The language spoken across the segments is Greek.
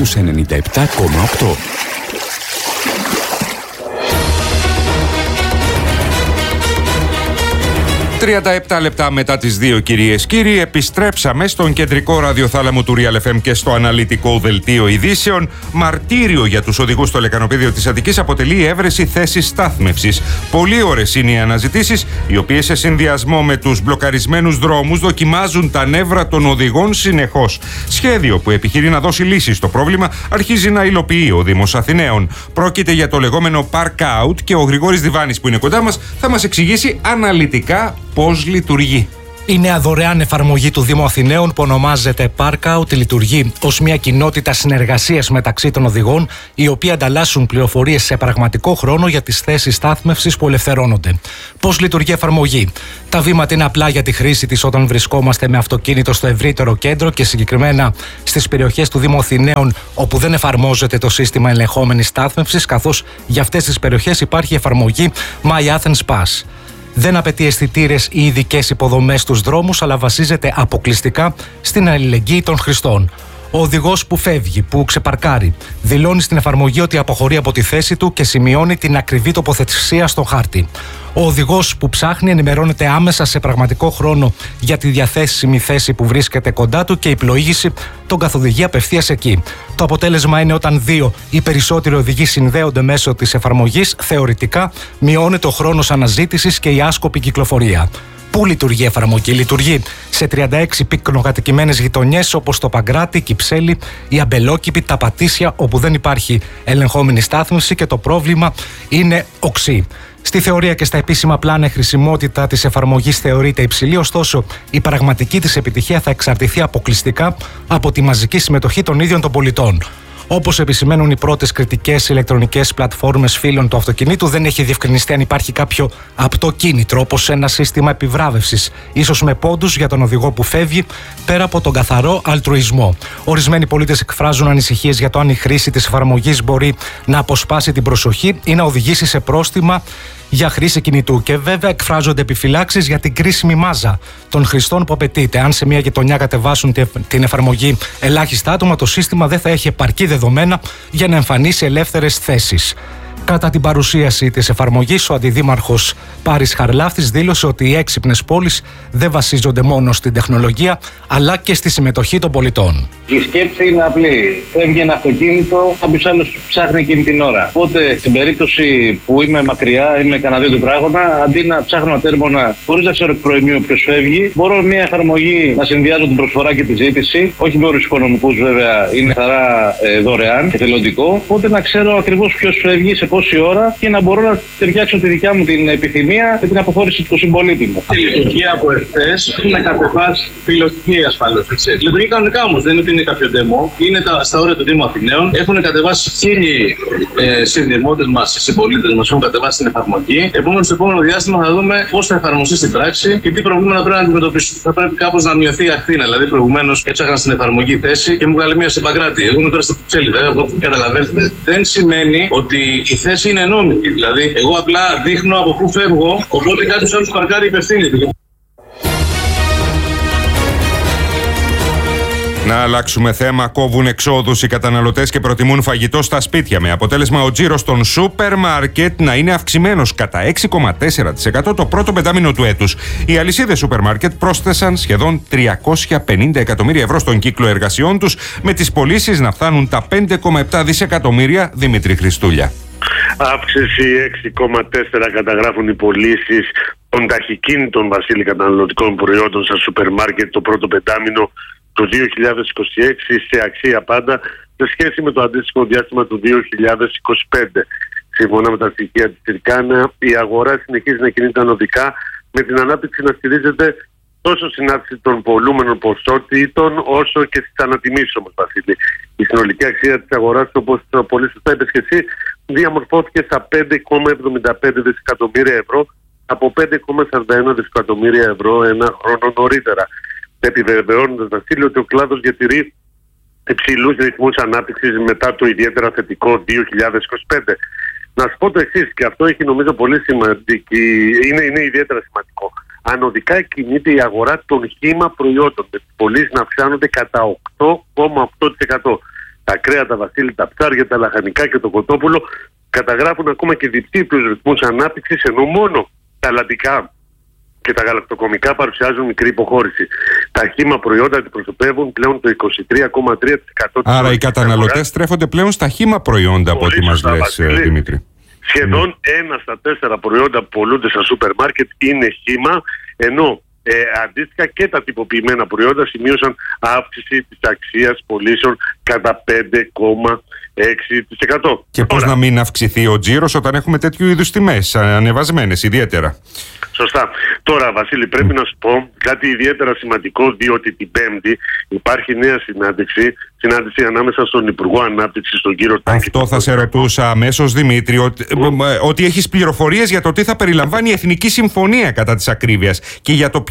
στους 97,8. 37 λεπτά μετά τις 2, κυρίες κύριοι, επιστρέψαμε στον κεντρικό ραδιοθάλαμο του Real FM και στο αναλυτικό δελτίο ειδήσεων. Μαρτύριο για τους οδηγούς στο λεκανοπέδιο της Αττικής αποτελεί η έβρεση θέσης στάθμευσης. Πολύ ώρες είναι οι αναζητήσεις, οι οποίες σε συνδυασμό με τους μπλοκαρισμένους δρόμους δοκιμάζουν τα νεύρα των οδηγών συνεχώς. Σχέδιο που επιχειρεί να δώσει λύση στο πρόβλημα αρχίζει να υλοποιεί ο Δήμος Αθηναίων. Πρόκειται για το λεγόμενο Park Out και ο Γρηγόρης Διβάνης, που είναι κοντά μας, θα μας εξηγήσει αναλυτικά πώς λειτουργεί. Η νέα δωρεάν εφαρμογή του Δήμου Αθηναίων, που ονομάζεται Parkout, λειτουργεί ως μια κοινότητα συνεργασίας μεταξύ των οδηγών, οι οποίοι ανταλλάσσουν πληροφορίες σε πραγματικό χρόνο για τις θέσεις στάθμευσης που ελευθερώνονται. Πώς λειτουργεί η εφαρμογή? Τα βήματα είναι απλά για τη χρήση της όταν βρισκόμαστε με αυτοκίνητο στο ευρύτερο κέντρο και συγκεκριμένα στις περιοχές του Δήμου Αθηναίων όπου δεν εφαρμόζεται το σύστημα ελεγχόμενης στάθμευσης, καθώς για αυτές τις περιοχές υπάρχει η εφαρμογή My Athens Pass. Δεν απαιτεί αισθητήρες ή ειδικές υποδομές στους δρόμους, αλλά βασίζεται αποκλειστικά στην αλληλεγγύη των χρηστών. Ο οδηγός που φεύγει, που ξεπαρκάρει, δηλώνει στην εφαρμογή ότι αποχωρεί από τη θέση του και σημειώνει την ακριβή τοποθεσία στο χάρτη. Ο οδηγός που ψάχνει ενημερώνεται άμεσα σε πραγματικό χρόνο για τη διαθέσιμη θέση που βρίσκεται κοντά του και η πλοήγηση τον καθοδηγεί απευθείας εκεί. Το αποτέλεσμα είναι όταν 2 ή περισσότεροι οδηγοί συνδέονται μέσω της εφαρμογής, θεωρητικά μειώνεται ο χρόνος αναζήτησης και η άσκοπη κυκλοφορία. Πού λειτουργεί η εφαρμογή? Λειτουργεί σε 36 πυκνοκατοικημένες γειτονιές όπως το Παγκράτη, Κυψέλη, η Αμπελόκηπη, τα Πατήσια, όπου δεν υπάρχει ελεγχόμενη στάθμευση και το πρόβλημα είναι οξύ. Στη θεωρία και στα επίσημα πλάνα η χρησιμότητα της εφαρμογής θεωρείται υψηλή, ωστόσο η πραγματική της επιτυχία θα εξαρτηθεί αποκλειστικά από τη μαζική συμμετοχή των ίδιων των πολιτών. Όπως επισημαίνουν οι πρώτες κριτικές ηλεκτρονικές πλατφόρμες φίλων του αυτοκινήτου, δεν έχει διευκρινιστεί αν υπάρχει κάποιο απτό κίνητρο, όπως ένα σύστημα επιβράβευσης, ίσως με πόντους για τον οδηγό που φεύγει, πέρα από τον καθαρό αλτρουισμό. Ορισμένοι πολίτες εκφράζουν ανησυχίες για το αν η χρήση της εφαρμογής μπορεί να αποσπάσει την προσοχή ή να οδηγήσει σε πρόστιμα για χρήση κινητού. Και βέβαια εκφράζονται επιφυλάξεις για την κρίσιμη μάζα των χρηστών που απαιτείται. Αν σε μια γειτονιά κατεβάσουν την εφαρμογή ελάχιστα άτομα, το σύστημα δεν θα έχει επαρκή δεδομένα για να εμφανίσει ελεύθερες θέσεις. Κατά την παρουσίαση της εφαρμογής, ο αντιδήμαρχος Πάρης Χαρλάφτης δήλωσε ότι οι έξυπνες πόλεις δεν βασίζονται μόνο στην τεχνολογία, αλλά και στη συμμετοχή των πολιτών. Η σκέψη είναι απλή. Φεύγει ένα αυτοκίνητο, κάποιος άλλος ψάχνει εκείνη την ώρα. Οπότε, στην περίπτωση που είμαι μακριά, είμαι κανένα 2 τετράγωνα, αντί να ψάχνω ατέρμονα χωρίς να ξέρω εκ προημίου ποιος φεύγει, μπορώ μια εφαρμογή να συνδυάζω την προσφορά και τη ζήτηση, όχι με όρους οικονομικούς βέβαια, είναι καθαρά δωρεάν, εθελοντικό. Οπότε να ξέρω ακριβώς ποιος φεύγει, σε πόση ώρα και να μπορώ να ταιριάξω τη δικιά μου την επιθυμία και την αποχώρηση του συμπολίτη μου. Τη λειτουργία από εχθές να κατεβάσει πιλωτική ασφαλώς. Λειτουργεί κανονικά όμως, δεν είναι ότι είναι κάποιο demo. Είναι στα όρια του Δήμου Αθηναίων. Έχουν κατεβάσει 1000 συνδημότες μας, συμπολίτες μας έχουν κατεβάσει την εφαρμογή. Επομένως, στο επόμενο διάστημα θα δούμε πώς θα εφαρμοστεί στην πράξη και τι προβλήματα πρέπει να αντιμετωπίσουν. Θα πρέπει κάπως να μειωθεί η ακτίνα. Δηλαδή, προηγουμένως έψαχνα στην εφαρμογή θέση και μου βγάλε μία σε Παγκράτη. Εγώ είμαι τώρα στο Κυψέλη, βέβαια, όπως καταλαβαίνετε. Δεν σημαίνει ότι η θέση είναι νόμιμη. Δηλαδή, εγώ απλά δείχνω από πού φεύγω, οπότε κάποιος άλλος παρκάρει υπευθύνεται. Να αλλάξουμε θέμα. Κόβουν εξόδους οι καταναλωτές και προτιμούν φαγητό στα σπίτια, με αποτέλεσμα ο τζίρος των σούπερ μάρκετ να είναι αυξημένος κατά 6,4% το πρώτο πεντάμινο του έτους. Οι αλυσίδες σούπερ μάρκετ πρόσθεσαν σχεδόν 350 εκατομμύρια ευρώ στον κύκλο εργασιών τους, με τις πωλήσεις να φτάνουν τα 5,7 δισεκατομμύρια. Δημήτρη Χριστούλια. Αύξηση 6,4 καταγράφουν οι πωλήσεις των ταχυκίνητων, Βασίλη, καταναλωτικών προϊόντων στα σούπερ μάρκετ το πρώτο πεντάμινο του 2026 σε αξία πάντα σε σχέση με το αντίστοιχο διάστημα του 2025. Σύμφωνα με τα στοιχεία της Τυρκάνα, η αγορά συνεχίζει να κινείται ανωδικά, με την ανάπτυξη να στηρίζεται τόσο στην αύξηση των πολλούμενων ποσότητων όσο και στις ανατιμήσεις όμως, Βασίλη. Η συνολική αξία της αγοράς, όπως πολύ σωστά είπες και εσύ, διαμορφώθηκε στα 5,75 δισεκατομμύρια ευρώ από 5,41 δισεκατομμύρια ευρώ ένα χρόνο νωρίτερα. Επιβεβαιώνοντας, Βασίλη, ότι ο κλάδος διατηρεί υψηλούς ρυθμούς ανάπτυξης μετά το ιδιαίτερα θετικό 2025. Να σου πω το εξής, και αυτό έχει νομίζω πολύ σημαντική, είναι ιδιαίτερα σημαντικό. Ανωδικά κινείται η αγορά των χύμα προϊόντων, με τις πωλήσεις να αυξάνονται κατά 8,8%. τα κρέατα, Βασίλη, τα ψάρια, τα λαχανικά και το κοτόπουλο καταγράφουν ακόμα και διψήφιους ρυθμούς ανάπτυξης, ενώ μόνο τα λατικά και τα γαλακτοκομικά παρουσιάζουν μικρή υποχώρηση. Τα χύμα προϊόντα αντιπροσωπεύουν πλέον το 23,3%. Άρα οι καταναλωτές στρέφονται πλέον στα χύμα προϊόντα, από ό,τι μας λες, Δημήτρη. Σχεδόν 1 στα 4 προϊόντα που πολλούνται στα σούπερ μάρκετ είναι χύμα, ενώ αντίστοιχα και τα τυποποιημένα προϊόντα σημείωσαν αύξηση της αξίας πωλήσεων κατά 5,6%. Και πώς να μην αυξηθεί ο τζίρος όταν έχουμε τέτοιου είδους τιμές ανεβασμένες ιδιαίτερα? Σωστά. Τώρα, Βασίλη, πρέπει να σου πω κάτι ιδιαίτερα σημαντικό, διότι την Πέμπτη υπάρχει νέα συνάντηση ανάμεσα στον Υπουργό Ανάπτυξης, τον κύριο Τάκη. Αυτό θα σε ρωτούσα αμέσως, Δημήτρη, ότι έχεις πληροφορίες για το τι θα περιλαμβάνει η Εθνική Συμφωνία, κατά της ακρίβειας, και για το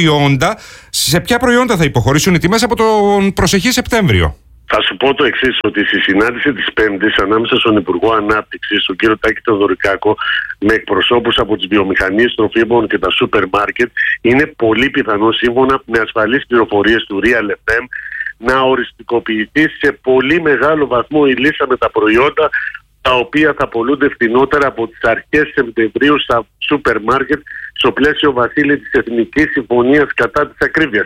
σε ποια προϊόντα θα υποχωρήσουν οι τιμές από τον προσεχή Σεπτέμβριο. Θα σου πω το εξής, ότι στη συνάντηση της Πέμπτης ανάμεσα στον Υπουργό Ανάπτυξης, τον κύριο Τάκη Θεοδωρικάκο, με εκπροσώπους από τις βιομηχανίες τροφίμων και τα σούπερ μάρκετ, είναι πολύ πιθανό, σύμφωνα με ασφαλείς πληροφορίες του Real FM, να οριστικοποιηθεί σε πολύ μεγάλο βαθμό η λίστα με τα προϊόντα τα οποία θα πωλούνται φθηνότερα από τις αρχές Σεπτεμβρίου στα σούπερ μάρκετ, στο πλαίσιο, Βασίλη, της Εθνικής Συμφωνίας κατά της ακρίβειας.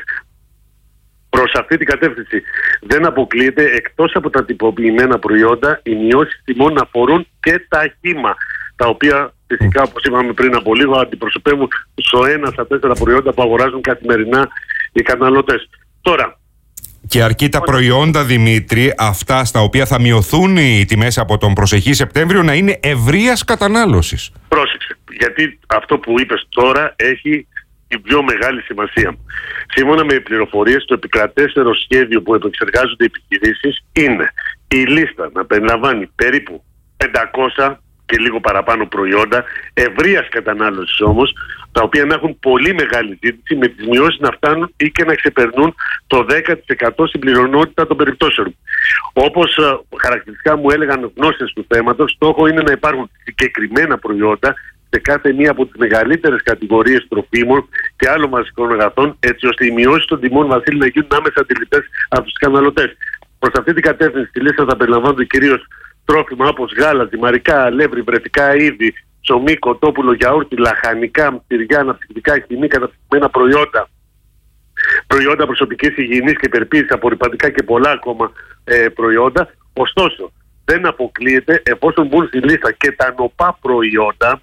Προς αυτή την κατεύθυνση δεν αποκλείεται, εκτός από τα τυποποιημένα προϊόντα, οι μειώσεις τιμών να αφορούν και τα χύμα, τα οποία φυσικά, όπως είπαμε πριν από λίγο, αντιπροσωπεύουν στο 1 στα 4 προϊόντα που αγοράζουν καθημερινά οι καταναλωτές. Τώρα, και αρκεί τα προϊόντα, Δημήτρη, αυτά στα οποία θα μειωθούν οι τιμές από τον προσεχή Σεπτέμβριο, να είναι ευρείας κατανάλωσης. Πρόσεξε, γιατί αυτό που είπες τώρα έχει η πιο μεγάλη σημασία. Σύμφωνα με πληροφορίες, το επικρατέστερο σχέδιο που επεξεργάζονται οι επιχειρήσεις είναι η λίστα να περιλαμβάνει περίπου 500 και λίγο παραπάνω προϊόντα ευρείας κατανάλωσης όμως, τα οποία να έχουν πολύ μεγάλη ζήτηση, με τις μειώσεις να φτάνουν ή και να ξεπερνούν το 10% στην πληρονότητα των περιπτώσεων. Όπως χαρακτηριστικά μου έλεγαν γνώστες του θέματος, στόχο είναι να υπάρχουν συγκεκριμένα προϊόντα σε κάθε μία από τις μεγαλύτερες κατηγορίες τροφίμων και άλλων βασικών αγαθών, έτσι ώστε οι μειώσεις των τιμών, Βασίλη, να γίνουν άμεσα αντιληπτές από τους καταναλωτές. Προς αυτή την κατεύθυνση, στη λίστα θα περιλαμβάνονται κυρίως τρόφιμα όπως γάλα, ζυμαρικά, αλεύρι, βρετικά είδη, ψωμί, κοτόπουλο, γιαούρτι, λαχανικά, τυριά, αναψυκτικά, χυμή, καταπτυγμένα προϊόντα, προϊόντα προσωπικής υγιεινής και υπερποίησης, απορρυπαντικά και πολλά ακόμα προϊόντα. Ωστόσο, δεν αποκλείεται, εφόσον μπουν στη λίστα και τα νοπά προϊόντα,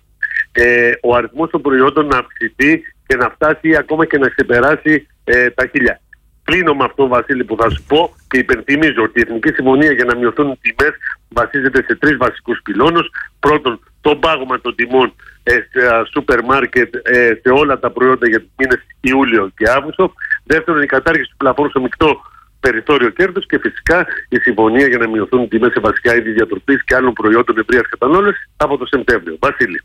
ο αριθμός των προϊόντων να αυξηθεί και να φτάσει ακόμα και να ξεπεράσει τα 1000. Κλείνω με αυτό, Βασίλη, που θα σου πω και υπενθυμίζω ότι η Εθνική Συμφωνία για να μειωθούν οι τιμές βασίζεται σε 3 βασικούς πυλώνες. Πρώτον, το πάγωμα των τιμών στα σούπερ μάρκετ σε όλα τα προϊόντα για τους μήνες Ιούλιο και Αύγουστο. Δεύτερον, η κατάργηση του πλαφόνου στο μεικτό περιθώριο κέρδους και φυσικά η συμφωνία για να μειωθούν οι τιμές σε βασικά είδη διατροφής και άλλων προϊόντων ευρείας κατανάλωσης από το Σεπτέμβριο. Βασίλη.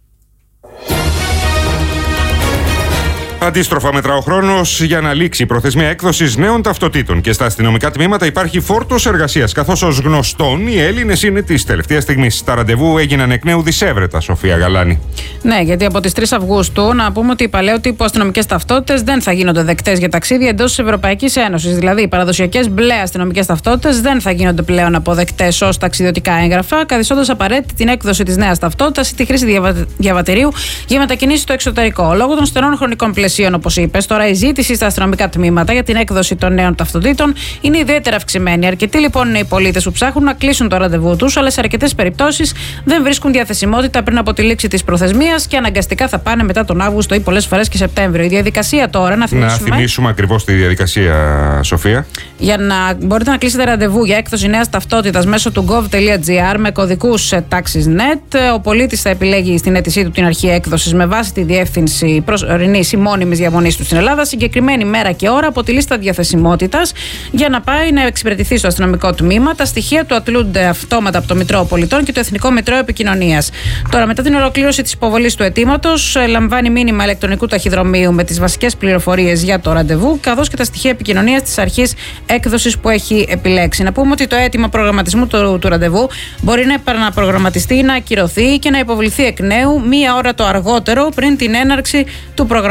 Αντίστροφα, μετρά ο χρόνος για να λήξει η προθεσμία έκδοσης νέων ταυτοτήτων. Και στα αστυνομικά τμήματα υπάρχει φόρτος εργασίας, καθώς ως γνωστόν οι Έλληνες είναι της τελευταίας στιγμής. Τα ραντεβού έγιναν εκ νέου δισεύρετα, Σοφία Γαλάνη. Ναι, γιατί από τις 3 Αυγούστου να πούμε ότι οι παλαιότυπου αστυνομικές ταυτότητες δεν θα γίνονται δεκτές για ταξίδια εντός της Ευρωπαϊκής Ένωσης. Δηλαδή, οι παραδοσιακές μπλε αστυνομικές ταυτότητες δεν θα γίνονται πλέον αποδεκτές ως ταξιδιωτικά έγγραφα, καθιστώντας απαραίτητη την έκδοση της νέας ταυτότητας ή τη χρήση διαβατηρίου για μετακινήσεις στο εξωτερικό. Λόγω των στενών χρονικών πλαισίων, όπως είπες, τώρα η ζήτηση στα αστυνομικά τμήματα για την έκδοση των νέων ταυτοτήτων είναι ιδιαίτερα αυξημένη. Αρκετοί λοιπόν είναι οι πολίτες που ψάχνουν να κλείσουν το ραντεβού τους, αλλά σε αρκετές περιπτώσεις δεν βρίσκουν διαθεσιμότητα πριν από τη λήξη της προθεσμίας και αναγκαστικά θα πάνε μετά τον Αύγουστο ή πολλές φορές και Σεπτέμβριο. Η διαδικασία τώρα, να θυμίσουμε ακριβώς τη διαδικασία, Σοφία. Για να μπορείτε να κλείσετε ραντεβού για έκδοση νέας ταυτότητας μέσω του gov.gr με κωδικούς TaxisNet, ο πολίτης θα επιλέγει στην αίτησή του την αρχή έκδοσης με βάση τη διεύθυνση προσωρινής ή μόνιμης διαμονής του στην Ελλάδα, συγκεκριμένη μέρα και ώρα από τη λίστα διαθεσιμότητας για να πάει να εξυπηρετηθεί στο αστυνομικό τμήμα. Τα στοιχεία του ατλούνται αυτόματα από το Μητρό Πολιτών και το Εθνικό Μητρό Επικοινωνίας. Τώρα, μετά την ολοκλήρωση της υποβολής του αιτήματος, λαμβάνει μήνυμα ηλεκτρονικού ταχυδρομείου με τις βασικές πληροφορίες για το ραντεβού, καθώς και τα στοιχεία επικοινωνίας της αρχής έκδοσης που έχει επιλέξει. Να πούμε ότι το αίτημα προγραμματισμού του ραντεβού μπορεί να επαναπρογραμματιστεί, να ακυρωθεί και να υποβληθεί εκ νέου μία ώρα το αργότερο πριν την έναρξη του προγραμματισμένου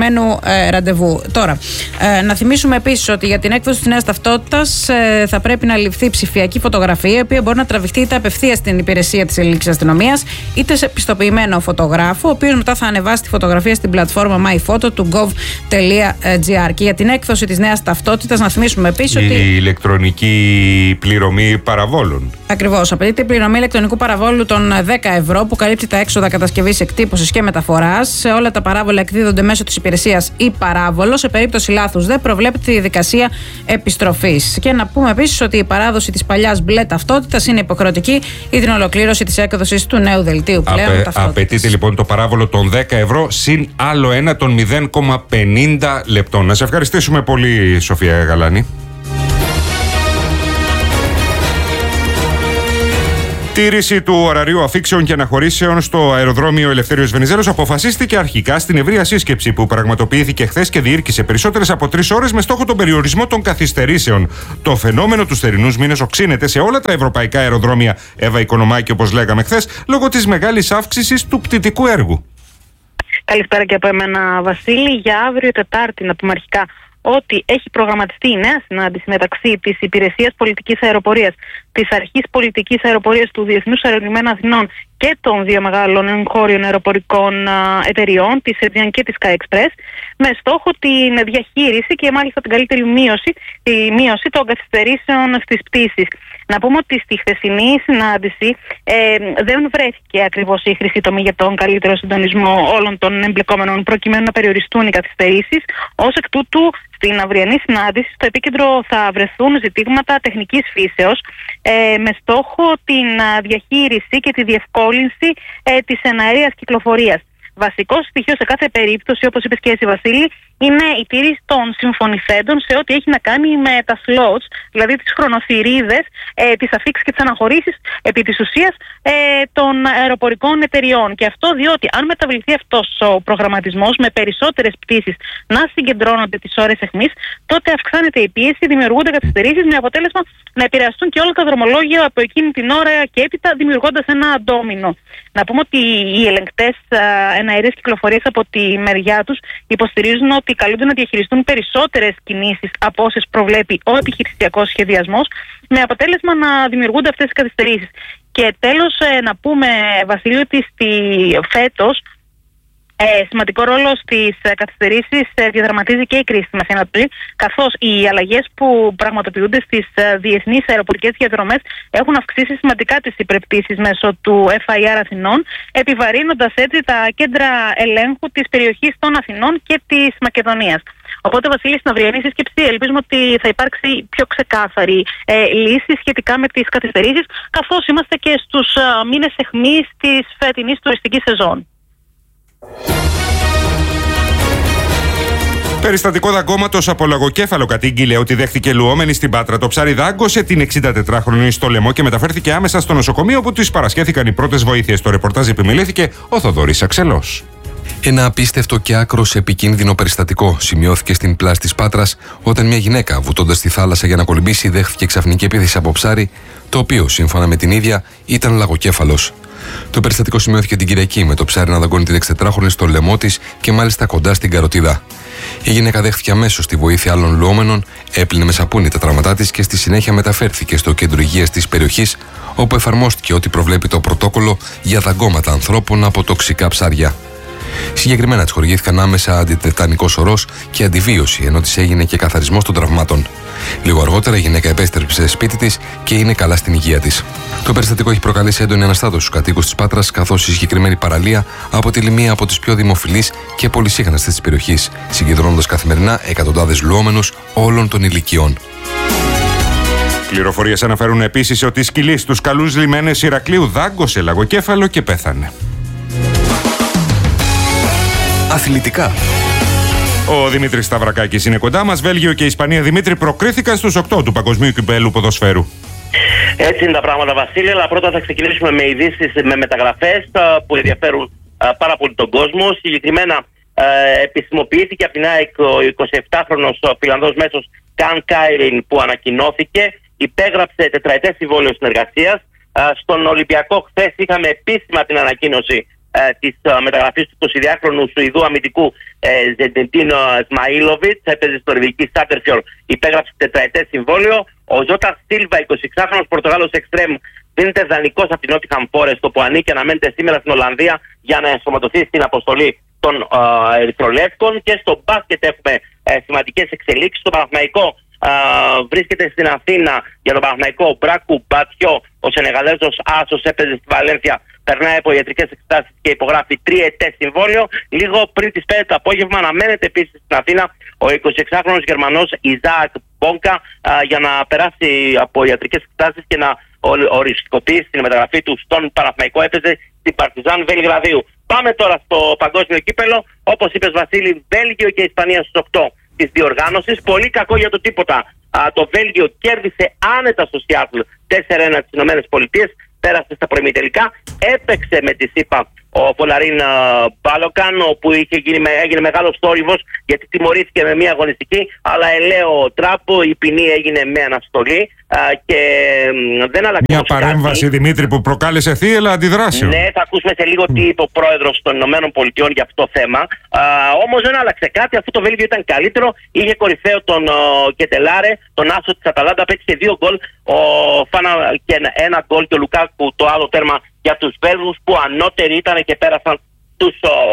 συγκεκριμένου ραντεβού. Τώρα, να θυμίσουμε επίσης ότι για την έκδοση της νέας ταυτότητας θα πρέπει να ληφθεί ψηφιακή φωτογραφία, η οποία μπορεί να τραβηχτεί είτε απευθείας στην υπηρεσία της ελληνικής αστυνομίας, είτε σε πιστοποιημένο φωτογράφο, ο οποίος μετά θα ανεβάσει τη φωτογραφία στην πλατφόρμα MyPhoto του gov.gr. Και για την έκδοση της νέας ταυτότητας, να θυμίσουμε επίσης ότι. Η ηλεκτρονική πληρωμή παραβόλων. Ακριβώς. Απαιτείται πληρωμή ηλεκτρονικού παραβόλου των 10 ευρώ που καλύπτει τα έξοδα κατασκευής, εκτύπωσης και μεταφοράς. Όλα τα παράβολα εκδίδονται μέσω της υπηρεσίας ή παράβολο. Σε περίπτωση λάθους δεν προβλέπεται η διαδικασία επιστροφής. Και να πούμε επίσης ότι η παράδοση της παλιάς μπλε ταυτότητας είναι υποχρεωτική ή την ολοκλήρωση της έκδοσης του νέου δελτίου πλέον ταυτότητας. Απαιτείται λοιπόν το παράβολο των 10 ευρώ συν άλλο ένα των 0,50 λεπτών. Να σε ευχαριστήσουμε πολύ, Σοφία Γαλάνη. Τήρηση του ωραρίου αφήξεων και αναχωρήσεων στο αεροδρόμιο Ελευθέριος Βενιζέλος αποφασίστηκε αρχικά στην ευρεία σύσκεψη που πραγματοποιήθηκε χθες και διήρκησε περισσότερες από 3 ώρες με στόχο τον περιορισμό των καθυστερήσεων. Το φαινόμενο του θερινούς μήνες οξύνεται σε όλα τα ευρωπαϊκά αεροδρόμια, Εύα Οικονομάκη, όπως λέγαμε χθες, λόγω της μεγάλης αύξησης του πτυτικού έργου. Καλησπέρα και από εμένα, Βασίλη. Για αύριο Τετάρτη, να πούμε αρχικά ότι έχει προγραμματιστεί η νέα συνάντηση μεταξύ της Υπηρεσίας Πολιτικής Αεροπορίας, της Αρχής Πολιτικής Αεροπορίας του Διεθνούς Αερολιμένου Αθηνών και των δύο μεγάλων εγχώριων αεροπορικών εταιριών, της Aegean και της Sky Express, με στόχο την διαχείριση και μάλιστα την καλύτερη μείωση των καθυστερήσεων στις πτήσεις. Να πούμε ότι στη χθεσινή συνάντηση δεν βρέθηκε ακριβώς η χρυσή τομή για τον καλύτερο συντονισμό όλων των εμπλεκόμενων προκειμένου να περιοριστούν οι καθυστερήσεις. Ως εκ τούτου, στην αυριανή συνάντηση στο επίκεντρο θα βρεθούν ζητήματα τεχνικής φύσεως με στόχο την διαχείριση και τη διευκόλυνση της εναέριας κυκλοφορίας. Βασικό στοιχείο σε κάθε περίπτωση, όπως είπες και εσύ, Βασίλη, είναι η τήρηση των συμφωνηθέντων σε ό,τι έχει να κάνει με τα slots, δηλαδή τις χρονοθυρίδες, τις αφίξεις και τις αναχωρήσεις επί της ουσίας των αεροπορικών εταιριών. Και αυτό διότι αν μεταβληθεί αυτός ο προγραμματισμός με περισσότερες πτήσεις να συγκεντρώνονται τις ώρες αιχμής, τότε αυξάνεται η πίεση, δημιουργούνται καθυστερήσεις με αποτέλεσμα να επηρεαστούν και όλα τα δρομολόγια από εκείνη την ώρα και έπειτα, δημιουργώντας ένα ντόμινο. Να πούμε ότι οι ελεγκτές εναερίας κυκλοφορίας από τη μεριά τους υποστηρίζουν ότι καλούνται να διαχειριστούν περισσότερες κινήσεις από όσες προβλέπει ο επιχειρησιακός σχεδιασμός, με αποτέλεσμα να δημιουργούνται αυτές οι καθυστερήσεις. Και τέλος, να πούμε, Βασίλειο, ότι φέτος σημαντικό ρόλο στις καθυστερήσεις διαδραματίζει και η κρίση στη Μέση Ανατολή, καθώς οι αλλαγές που πραγματοποιούνται στις διεθνείς αεροπορικές διαδρομές έχουν αυξήσει σημαντικά τις υπερπτήσεις μέσω του FIR Αθηνών, επιβαρύνοντας έτσι τα κέντρα ελέγχου της περιοχής των Αθηνών και της Μακεδονίας. Οπότε, Βασίλη, στην αυριανή σύσκεψη ελπίζουμε ότι θα υπάρξει πιο ξεκάθαρη λύση σχετικά με τις καθυστερήσεις, καθώς είμαστε και στους μήνες αιχμής της φετινής τουριστικής σεζόν. Περιστατικό δαγκώματος από λαγοκέφαλο κατήγγειλε ότι δέχθηκε λουόμενη στην Πάτρα. Το ψάρι δάγκωσε την 64χρονη στο λαιμό και μεταφέρθηκε άμεσα στο νοσοκομείο, όπου της παρασχέθηκαν οι πρώτες βοήθειες. Το ρεπορτάζ επιμελήθηκε ο Θοδωρής Αξελός. Ένα απίστευτο και άκρος επικίνδυνο περιστατικό σημειώθηκε στην πλάση της Πάτρας όταν μια γυναίκα, βουτώντας στη θάλασσα για να κολυμπήσει, δέχθηκε ξαφνική επίθεση από ψάρι, το οποίο, σύμφωνα με την ίδια, ήταν λαγοκέφαλος. Το περιστατικό σημειώθηκε την Κυριακή με το ψάρι να δαγκώνει την 64χρονη στο λαιμό της και μάλιστα κοντά στην καροτίδα. Η γυναίκα δέχτηκε αμέσως τη βοήθεια άλλων λουόμενων, έπλυνε με σαπούνι τα τραύματά της και στη συνέχεια μεταφέρθηκε στο κέντρο υγείας της περιοχής, όπου εφαρμόστηκε ό,τι προβλέπει το πρωτόκολλο για δαγκώματα ανθρώπων από τοξικά ψάρια. Συγκεκριμένα της χορηγήθηκαν άμεσα αντιτετανικός ορός και αντιβίωση, ενώ της έγινε και καθαρισμός των τραυμάτων. Λίγο αργότερα η γυναίκα επέστρεψε σπίτι της και είναι καλά στην υγεία της. Το περιστατικό έχει προκαλέσει έντονη αναστάτωση στους κατοίκους της Πάτρας, καθώς η συγκεκριμένη παραλία αποτελεί μία από τις πιο δημοφιλείς και πολυσύχναστες της περιοχής, συγκεντρώνοντας καθημερινά εκατοντάδες λουόμενους όλων των ηλικιών. Πληροφορίες αναφέρουν επίσης ότι η σκυλή στους καλούς λιμένες Ηρακλείου δάγκωσε λαγοκέφαλο και πέθανε. Αθλητικά. Ο Δημήτρης Σταυρακάκης είναι κοντά μας. Βέλγιο και Ισπανία, Δημήτρη, προκρίθηκαν στους 8 του Παγκοσμίου Κυπέλλου Ποδοσφαίρου. Έτσι είναι τα πράγματα, Βασίλη, αλλά πρώτα θα ξεκινήσουμε με ειδήσεις, με μεταγραφές που ενδιαφέρουν πάρα πολύ τον κόσμο. Συγκεκριμένα επισημοποιήθηκε από την ΑΕΚ ο 27χρονος Φιλανδός μέσος Καν Κάιριν, που ανακοινώθηκε, υπέγραψε τετραετές συμβόλαιο συνεργασίας. Στον Ολυμπιακό χθες είχαμε επίσημα την ανακοίνωση της μεταγραφής του 22χρονου Σουηδού αμυντικού Ζεντεντίν Σμαήλοβιτς. Έπαιζε στο Ρεβική Σάντερφιορ, υπέγραψε τετραετές συμβόλαιο. Ο Ζώτα Σίλβα, 26χρονος Πορτογάλος εξτρέμ, δίνεται δανεικός από την Νότιχαμ Φόρεστ, όπου ανήκει, αναμένεται σήμερα στην Ολλανδία για να ενσωματωθεί στην αποστολή των Ερυθρολεύκων. Και στο μπάσκετ έχουμε σημαντικές εξελίξεις. Το Παναθηναϊκό βρίσκεται στην Αθήνα για τον Παναθηναϊκό. Ο Μπράκου Μπατιό, ο Σενεγαλέζος άσος, έπαιζε στη Βαλένθια, περνάει από ιατρικές εξετάσεις και υπογράφει τριετές συμβόλαιο. Λίγο πριν τις 5 το απόγευμα αναμένεται επίσης στην Αθήνα ο 26χρονος Γερμανός Ιζάκ Μπόνκα για να περάσει από ιατρικές εξετάσεις και να οριστικοποιήσει την μεταγραφή του στον Παναθηναϊκό. Έπαιζε στην Παρτιζάν Βελιγραδίου. Πάμε τώρα στο παγκόσμιο κύπελο. Όπως είπες, Βασίλη, Βέλγιο και Ισπανία στους 8 της διοργάνωσης. Πολύ κακό για το τίποτα. Το Βέλγιο κέρδισε άνετα στο Σιάτλ 4-1 τις ΗΠΑ. Πέρασε στα προημιτελικά. Έπαιξε με τη ΣΥΠΑ ο Φολαρίν Μπάλοκαν, όπου έγινε μεγάλος θόρυβος γιατί τιμωρήθηκε με μία αγωνιστική, αλλά ελαίο τράπο, η ποινή έγινε με αναστολή και δεν άλλαξε. Μια παρέμβαση, κάτι. Δημήτρη, που προκάλεσε θύελλα αντιδράσεων. Ναι, θα ακούσουμε σε λίγο τι είπε ο πρόεδρος των ΗΠΑ για αυτό το θέμα. Όμως δεν άλλαξε κάτι, αφού το Βέλγιο ήταν καλύτερο. Είχε κορυφαίο τον Κετελάρε, τον άσο της Αταλάντα, παίξει 2 γκολ. Ο Φάνα και 1 γκολ και ο Λουκάκου το άλλο τέρμα για τους Βέλγους, που ανώτεροι ήταν και πέρασαν τους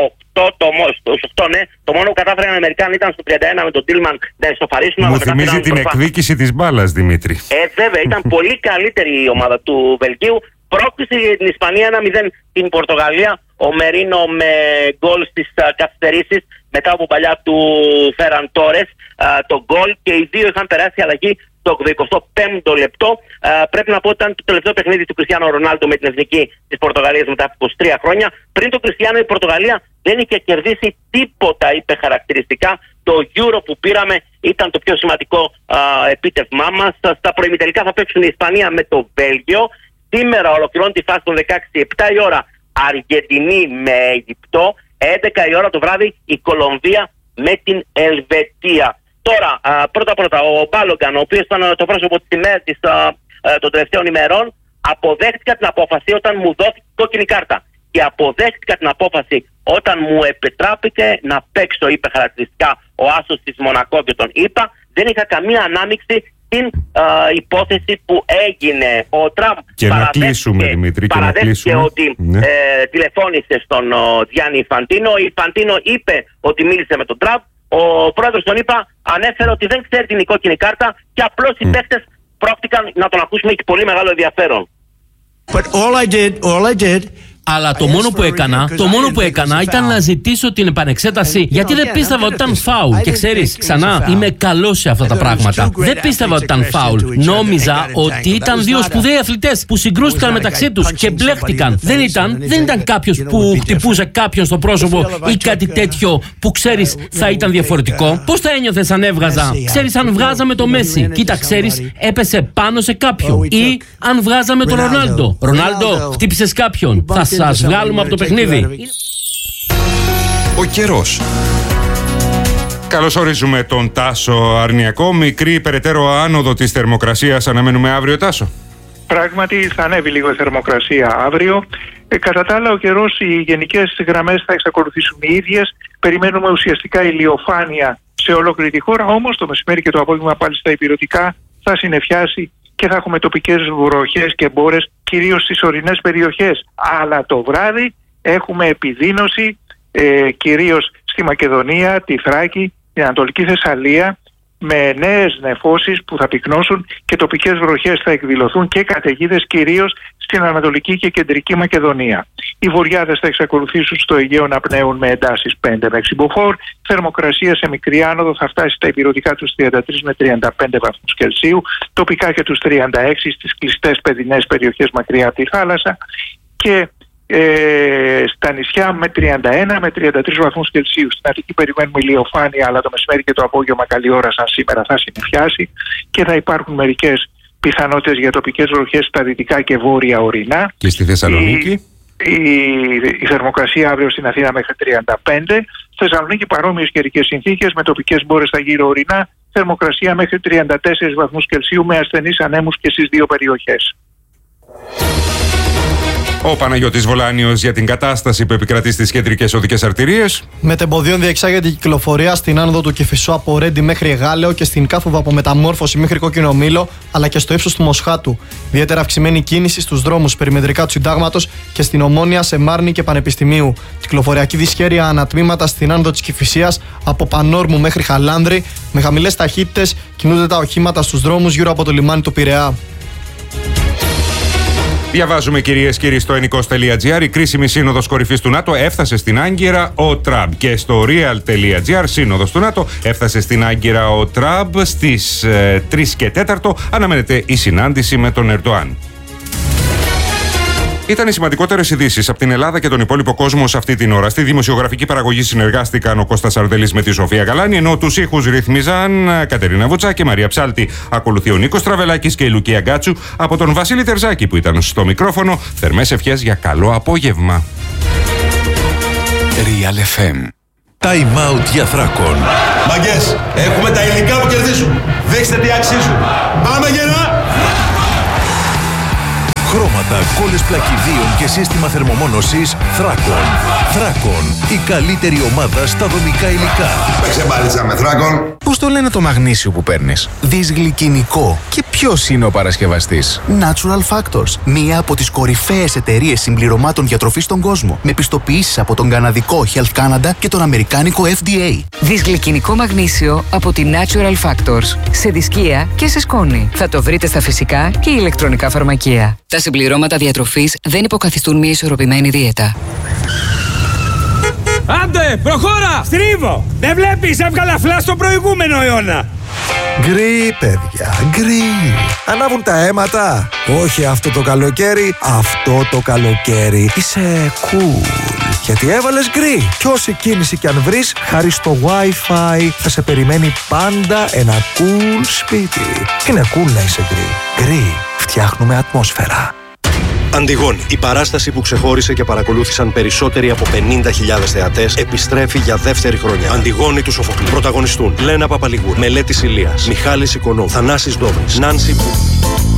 8, ναι. Το μόνο που κατάφεραν οι Αμερικάνοι ήταν στο 31 με τον Τίλμαν να ισοφαρίσουν. Μου θυμίζει την εκδίκηση της μπάλας, Δημήτρη. Βέβαια, ήταν πολύ καλύτερη η ομάδα του Βελγίου. Πρόκληση για την Ισπανία 1-0 την Πορτογαλία. Ο Μερίνο με γκολ στις καθυστερήσεις μετά από παλιά του Φέραν Τόρες το γκολ, και οι δύο είχαν περάσει αλλαγή το 25ο λεπτό. Πρέπει να πω ότι ήταν το τελευταίο παιχνίδι του Κριστιάνο Ρονάλντο με την εθνική της Πορτογαλίας μετά από 23 χρόνια. Πριν το Κριστιάνο, η Πορτογαλία δεν είχε κερδίσει τίποτα, είπε χαρακτηριστικά. Το Euro που πήραμε ήταν το πιο σημαντικό επίτευγμά μας. Στα προημιτελικά θα παίξουν η Ισπανία με το Βέλγιο. Σήμερα ολοκληρώνει τη φάση των 16, 7 η ώρα Αργεντινή με Αιγυπτό, 11 η ώρα το βράδυ η Κολομβία με την Ελβετία. Τώρα, πρώτα, ο Μπάλογκαν, ο οποίος ήταν το πρόσωπο της ημέρας των τελευταίων ημερών, αποδέχτηκα την απόφαση όταν μου δόθηκε κόκκινη κάρτα. Και αποδέχτηκα την απόφαση όταν μου επιτράπηκε να παίξω, είπε χαρακτηριστικά ο άσος της Μονακό και τον είπα. Δεν είχα καμία ανάμειξη στην υπόθεση που έγινε. Ο Τραμπ παραδέχτηκε ότι τηλεφώνησε στον Γιάννη Ινφαντίνο. Ο Ινφαντίνο είπε ότι μίλησε με τον Τραμπ. Ο πρόεδρος τον είπα, ανέφερε ότι δεν ξέρει την κόκκινη κάρτα και απλώς οι παίκτες πρόκτηκαν να τον ακούσουμε, και πολύ μεγάλο ενδιαφέρον. Αλλά το μόνο που έκανα ήταν να ζητήσω την επανεξέταση, γιατί δεν πίστευα ότι ήταν φάουλ. Και ξέρεις, ξανά, είμαι καλός σε αυτά τα πράγματα. Δεν πίστευα ότι ήταν φάουλ. Νόμιζα ότι ήταν δύο σπουδαίοι αθλητές που συγκρούστηκαν μεταξύ τους και μπλέχτηκαν. Δεν ήταν κάποιος που χτυπούσε κάποιον στο πρόσωπο ή κάτι τέτοιο που ξέρεις θα ήταν διαφορετικό. Πώς θα ένιωθες αν έβγαζα? Ξέρεις, αν βγάζαμε το Μέση, κοίτα, ξέρεις, έπεσε πάνω σε κάποιον. Ή αν βγάζαμε τον Ρονάλντο. Ρονάλντο, χτύπησες κάποιον. Θα σας βγάλουμε από το παιχνίδι. Ο καιρός. Καλωσορίζουμε τον Τάσο Αρνιακό. Μικρή περαιτέρω άνοδο της θερμοκρασίας αναμένουμε αύριο, Τάσο. Πράγματι θα ανέβει λίγο η θερμοκρασία αύριο. Κατά τα άλλα, ο καιρός, οι γενικές γραμμές θα εξακολουθήσουν οι ίδιες. Περιμένουμε ουσιαστικά ηλιοφάνεια σε ολόκληρη τη χώρα. Όμως το μεσημέρι και το απόγευμα πάλι στα ηπειρωτικά θα συννεφιάσει και θα έχουμε τοπικές βροχές και μπόρες, κυρίως στις ορεινές περιοχές. Αλλά το βράδυ έχουμε επιδείνωση, κυρίως στη Μακεδονία, τη Θράκη, την Ανατολική Θεσσαλία, με νέες νεφώσεις που θα πυκνώσουν και τοπικές βροχές θα εκδηλωθούν και καταιγίδες, κυρίως στην Ανατολική και Κεντρική Μακεδονία. Οι βορειάδες θα εξακολουθήσουν στο Αιγαίο να πνέουν με εντάσεις 5 με 6 μποφόρ. Θερμοκρασία σε μικρή άνοδο θα φτάσει στα ηπειρωτικά τους 33 με 35 βαθμούς Κελσίου, τοπικά και τους 36 στις κλειστές παιδινές περιοχές μακριά από τη θάλασσα, και στα νησιά με 31 με 33 βαθμούς Κελσίου. Στην Αττική περιμένουμε ηλιοφάνεια, αλλά το μεσημέρι και το απόγευμα καλή ώρα σαν σήμερα θα συννεφιάσει και θα υπάρχουν μερικές πιθανότητες για τοπικές βροχές στα δυτικά και βόρεια ορεινά. Και στη Θεσσαλονίκη η θερμοκρασία αύριο στην Αθήνα μέχρι 35. Στη Θεσσαλονίκη παρόμοιες καιρικές συνθήκες με τοπικές μπόρες στα γύρω ορεινά. Θερμοκρασία μέχρι 34 βαθμούς Κελσίου με ασθενείς ανέμους και στις δύο περιοχές. Ο Παναγιώτης Βολάνιος για την κατάσταση που επικρατεί στις κεντρικές οδικές αρτηρίες. Μετεμποδίων διεξάγεται η κυκλοφορία στην άνοδο του Κηφισού από Ρέντι μέχρι Εγάλεο και στην κάθοδο από Μεταμόρφωση μέχρι Κόκκινο Μήλο, αλλά και στο ύψος του Μοσχάτου. Ιδιαίτερα αυξημένη κίνηση στους δρόμους περιμετρικά του Συντάγματος και στην Ομόνια, σε Μάρνη και Πανεπιστημίου. Κυκλοφοριακή δυσχέρεια ανατμήματα στην άνοδο της Κηφισίας από Πανόρμου μέχρι Χαλάνδρη. Με χαμηλές ταχύτητες κινούνται τα οχήματα στους δρόμους γύρω από το λιμάνι του Πειραιά. Διαβάζουμε, κυρίες και κύριοι, στο ενικός.gr. Η κρίσιμη σύνοδος κορυφής του ΝΑΤΟ έφτασε στην Άγκυρα ο Τραμπ. Και στο real.gr, σύνοδος του ΝΑΤΟ έφτασε στην Άγκυρα ο Τραμπ. Στις 3 και 4 αναμένεται η συνάντηση με τον Ερντοάν. Ήταν οι σημαντικότερες ειδήσεις από την Ελλάδα και τον υπόλοιπο κόσμο σε αυτή την ώρα. Στη δημοσιογραφική παραγωγή συνεργάστηκαν ο Κώστας Αρδελής με τη Σοφία Γαλάνη, ενώ τους ήχους ρυθμίζαν Κατερίνα Βουτσά και Μαρία Ψάλτη. Ακολουθεί ο Νίκος Τραβελάκης και η Λουκία Γκάτσου. Από τον Βασίλη Τερζάκη που ήταν στο μικρόφωνο, θερμές ευχές για καλό απόγευμα. Real FM. Time out για Θράκον. Μαγκές, έχουμε τα υλικά που κερδίζουν. Δείξτε τι αξίζουν. Πάμε γερά! Χρώματα, κόλλες πλακιδίων και σύστημα θερμομόνωσης Θράκον. Θράκον, η καλύτερη ομάδα στα δομικά υλικά. Παίξε μπάλιτσα με Θράκον. Πώς το λένε το μαγνήσιο που παίρνεις? Δυσγλυκινικό. Και ποιος είναι ο παρασκευαστής? Natural Factors, μία από τις κορυφαίες εταιρείες συμπληρωμάτων διατροφής στον κόσμο, με πιστοποιήσεις από τον καναδικό Health Canada και τον αμερικάνικο FDA. Δυσγλυκινικό μαγνήσιο από τη Natural Factors. Σε δισκία και σε σκόνη. Θα το βρείτε στα φυσικά και ηλεκτρονικά φαρμακεία. Τα συμπληρώματα διατροφής δεν υποκαθιστούν μια ισορροπημένη δίαιτα. Άντε, προχώρα! Στρίβω! Δεν βλέπεις, έβγαλα φλά στο προηγούμενο αιώνα! Γκρι, παιδιά, γκρι. Ανάβουν τα αίματα. Όχι αυτό το καλοκαίρι, αυτό το καλοκαίρι. Είσαι cool. Γιατί έβαλες γκρι. Κι όση κίνηση κι αν βρεις, χάρη στο Wi-Fi θα σε περιμένει πάντα ένα cool σπίτι. Είναι cool να είσαι γκρι. Γκρι. Φτιάχνουμε ατμόσφαιρα. Αντιγόνη, η παράσταση που ξεχώρισε και παρακολούθησαν περισσότεροι από 50.000 θεατές, επιστρέφει για δεύτερη χρονιά. Αντιγόνη του Σοφοκλή. Πρωταγωνιστούν Λένα Παπαλιγούρ, Μελέτης Ηλίας, Μιχάλης Οικονόμου, Θανάσης Ντόβρης, Νάνση Μπου.